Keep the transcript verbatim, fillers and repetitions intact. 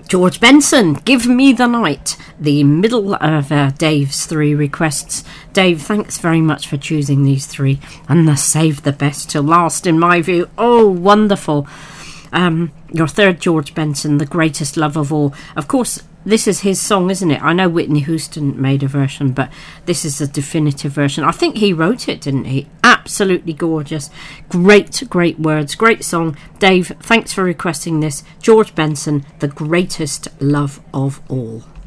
George Benson, Give Me the Night, the middle of uh, Dave's three requests. Dave, thanks very much for choosing these three, and the save the best till last, in my view. Oh, wonderful. Um, your third George Benson, The Greatest Love of All. Of course, this is his song, isn't it? I know Whitney Houston made a version, but this is a definitive version. I think he wrote it, didn't he? Absolutely gorgeous. Great, great words. Great song. Dave, thanks for requesting this. George Benson, The Greatest Love of All.